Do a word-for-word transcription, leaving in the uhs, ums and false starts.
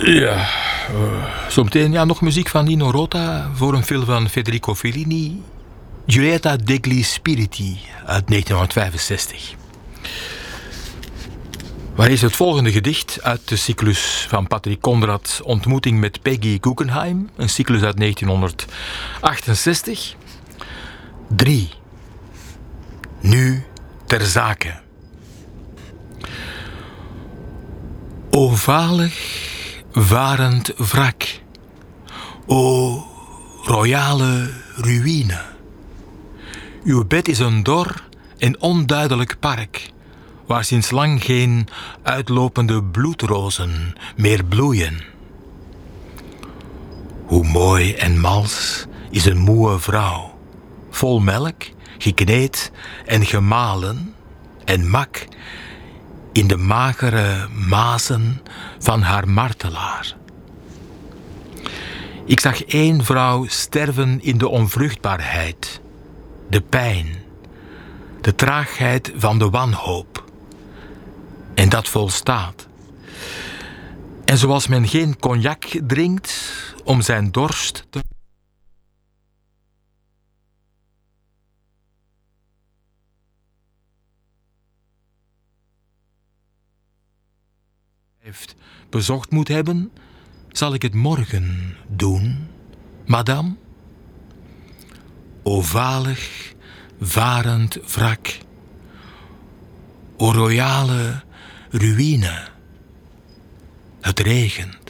Ja, uh, zometeen ja, nog muziek van Nino Rota voor een film van Federico Fellini. Giulietta degli Spiriti uit negentienhonderdvijfenzestig. Waar is het volgende gedicht uit de cyclus van Patrick Conrad, Ontmoeting met Peggy Guggenheim, een cyclus uit negentienhonderdachtenzestig. drie. Nu ter zake. Ovalig varend wrak, o royale ruïne. Uw bed is een dor en onduidelijk park, waar sinds lang geen uitlopende bloedrozen meer bloeien. Hoe mooi en mals is een moe vrouw, vol melk, gekneed en gemalen en mak in de magere mazen van haar martelaar. Ik zag één vrouw sterven in de onvruchtbaarheid, de pijn, de traagheid van de wanhoop. En dat volstaat. En zoals men geen cognac drinkt om zijn dorst te heeft bezocht moet hebben, zal ik het morgen doen, madame. Ovalig, varend wrak, o royale ruïne. Het regent.